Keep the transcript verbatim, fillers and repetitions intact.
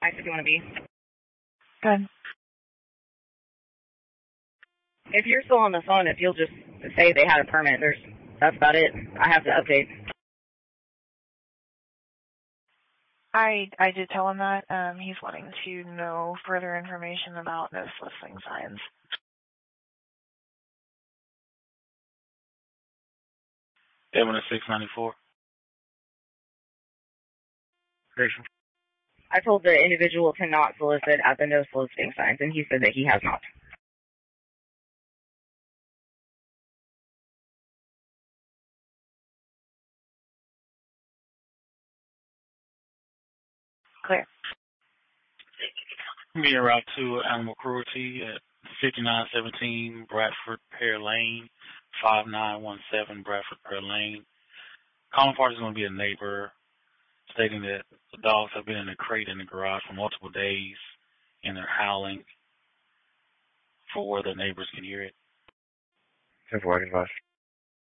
Mike, if you want to be. Good. If you're still on the phone, if you'll just say they had a permit, there's that's about it. I have to update. I I did tell him that. Um, he's wanting to know further information about no soliciting signs. Seven six ninety four. I told the individual to not solicit at the no soliciting signs, and he said that he has not. Clear. Being route to animal cruelty at fifty-nine seventeen Bradford Pear Lane, five nine one seven Bradford Pear Lane. Calling party is going to be a neighbor stating that the dogs have been in a crate in the garage for multiple days and they're howling for where the neighbors can hear it. ten four, advice.